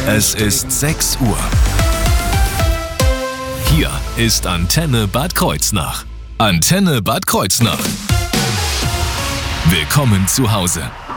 Es ist 6 Uhr. Hier ist Antenne Bad Kreuznach. Antenne Bad Kreuznach. Willkommen zu Hause.